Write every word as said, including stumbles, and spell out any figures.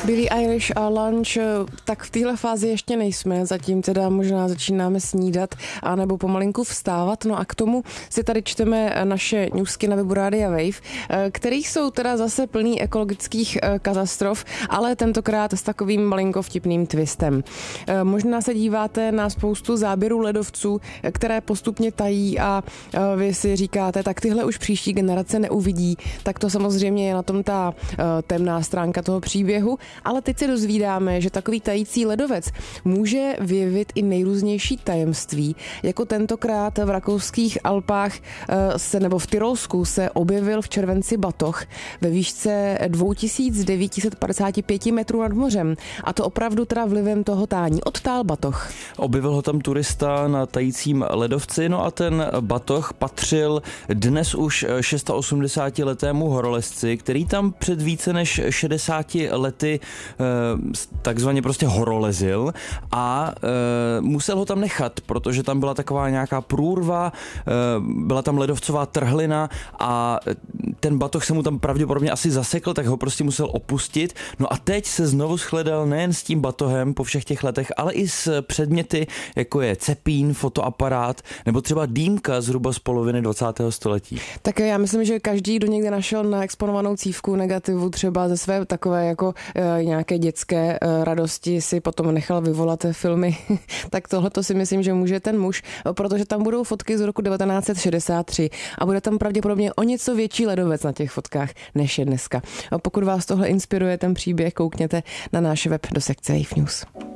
Billie Eilish a Lunch, tak v téhle fázi ještě nejsme, zatím teda možná začínáme snídat a nebo pomalinku vstávat, no a k tomu si tady čteme naše newsky na webu Rádia Wave, kterých jsou teda zase plný ekologických katastrof, ale tentokrát s takovým malinko vtipným twistem. Možná se díváte na spoustu záběrů ledovců, které postupně tají a vy si říkáte, tak tyhle už příští generace neuvidí, tak to samozřejmě je na tom ta temná stránka toho příběhu, ale teď se dozvídáme, že takový tající ledovec může vyjevit i nejrůznější tajemství, jako tentokrát v rakouských Alpách se, nebo v Tyrolsku se objevil v červenci batoh ve výšce dva tisíce devět set padesát pět metrů nad mořem a to opravdu teda vlivem toho tání. Odtál batoh. Objevil ho tam turista na tajícím ledovci, no a ten batoh patřil dnes už osmdesátišestiletému horolezci, který tam před více než šedesáti lety takzvaně prostě horolezil a musel ho tam nechat, protože tam byla taková nějaká průrva, byla tam ledovcová trhlina a ten batoh se mu tam pravděpodobně asi zasekl, tak ho prostě musel opustit. No a teď se znovu shledal nejen s tím batohem po všech těch letech, ale i s předměty, jako je cepín, fotoaparát nebo třeba dýmka zhruba z poloviny dvacátého století. Tak já myslím, že každý, kdo někde našel na exponovanou cívku negativu třeba ze své takové jako e, nějaké dětské e, radosti si potom nechal vyvolat filmy, tak tohle to si myslím, že může ten muž, protože tam budou fotky z roku devatenáct set šedesát tři a bude tam pravděpodobně o něco větší ledovec na těch fotkách, než je dneska. A pokud vás tohle inspiruje ten příběh, koukněte na náš web do sekce Wave News.